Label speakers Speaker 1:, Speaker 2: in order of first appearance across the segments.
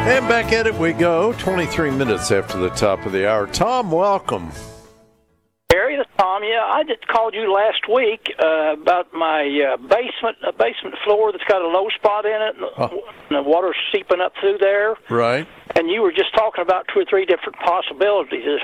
Speaker 1: And back at it we go, 23 minutes after the top of the hour. Tom, welcome.
Speaker 2: Gary, this is Tom. Yeah, I just called you last week about my basement floor that's got a low spot in it, and the water's seeping up through there.
Speaker 1: Right.
Speaker 2: And you were just talking about 2 or 3 different possibilities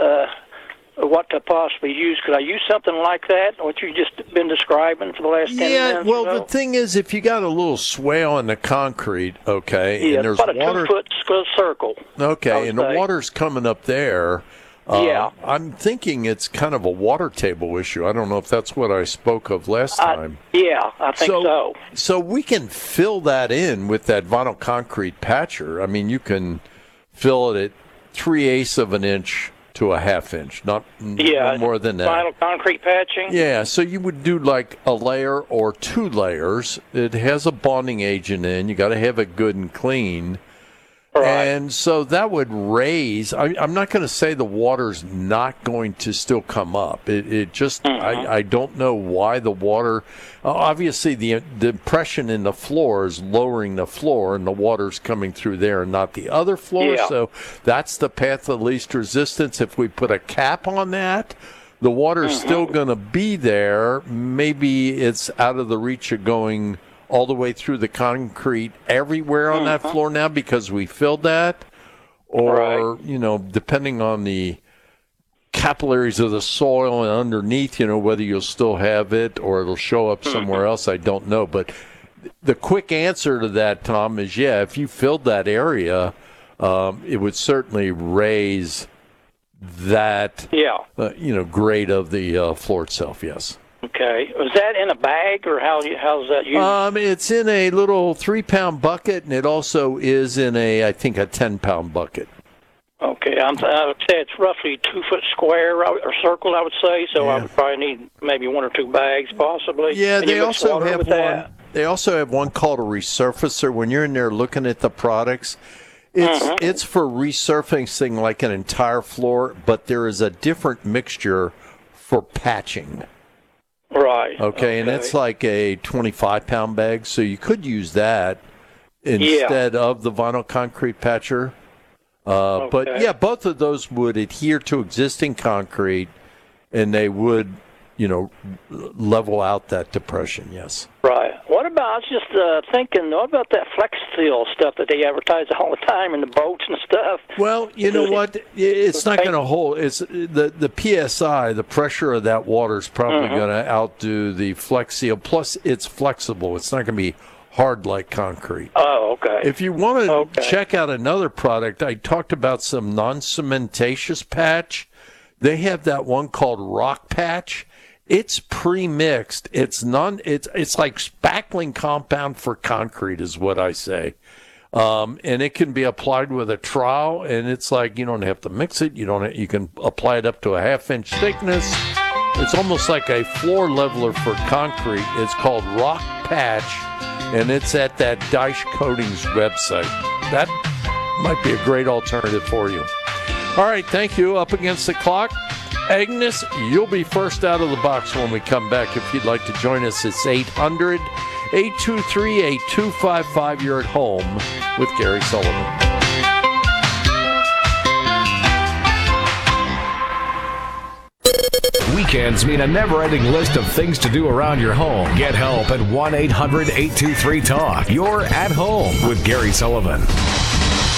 Speaker 2: of what to possibly use. Could I use something like that, what you've just been describing for the last 10 minutes?
Speaker 1: Yeah, well, the thing is, if you got a little swale in the concrete, okay,
Speaker 2: yeah,
Speaker 1: and there's
Speaker 2: about a
Speaker 1: water,
Speaker 2: 2-foot circle.
Speaker 1: okay, and the water's coming up there.
Speaker 2: Yeah.
Speaker 1: I'm thinking it's kind of a water table issue. I don't know if that's what I spoke of last time.
Speaker 2: Yeah, I think so.
Speaker 1: So we can fill that in with that vinyl concrete patcher. I mean, you can fill it at 3/8 of an inch to a half inch, not more than that.
Speaker 2: Vinyl concrete patching?
Speaker 1: Yeah, so you would do like a layer or 2 layers. It has a bonding agent in. You got to have it good and clean.
Speaker 2: Right.
Speaker 1: And so that would raise. I'm not going to say the water's not going to still come up. It just, I don't know why the water. Obviously, the impression in the floor is lowering the floor, and the water's coming through there and not the other floor.
Speaker 2: Yeah.
Speaker 1: So that's the path of least resistance. If we put a cap on that, the water's still going to be there. Maybe it's out of the reach of going all the way through the concrete everywhere on that floor now because we filled that, or depending on the capillaries of the soil and underneath, whether you'll still have it or it'll show up somewhere else, I don't know. But the quick answer to that, Tom, is if you filled that area, it would certainly raise that grade of the floor itself. Yes.
Speaker 2: Okay. Was that in a bag, or how's that used?
Speaker 1: It's in a little 3-pound bucket, and it also is in I think, a 10-pound bucket.
Speaker 2: Okay. I would say it's roughly 2-foot square or circle, I would say, so I would probably need maybe 1 or 2 bags, possibly.
Speaker 1: Yeah, they also have one. They also have one called a resurfacer. When you're in there looking at the products, it's for resurfacing like an entire floor, but there is a different mixture for patching.
Speaker 2: Right.
Speaker 1: Okay, and it's like a 25-pound bag, so you could use that instead of the vinyl concrete patcher. But, both of those would adhere to existing concrete, and they would, level out that depression, yes.
Speaker 2: Right. What about, I was just thinking, what about that Flex Seal stuff that they advertise all the time in the boats and stuff?
Speaker 1: Well, you know what? It's not going to hold. It's the PSI, the pressure of that water is probably going to outdo the Flex Seal. Plus, it's flexible. It's not going to be hard like concrete.
Speaker 2: Oh, okay.
Speaker 1: If you want to check out another product, I talked about some non-cementatious patch. They have that one called Rock Patch. It's pre-mixed. It's like spackling compound for concrete is what I say. And it can be applied with a trowel, and it's like you don't have to mix it. You can apply it up to a half-inch thickness. It's almost like a floor leveler for concrete. It's called Rock Patch, and it's at that Dyche Coatings website. That might be a great alternative for you. All right, thank you. Up against the clock. Agnes, you'll be first out of the box when we come back. If you'd like to join us, it's 800-823-8255. You're at home with Gary Sullivan.
Speaker 3: Weekends mean a never-ending list of things to do around your home. Get help at 1-800-823-TALK. You're at home with Gary Sullivan.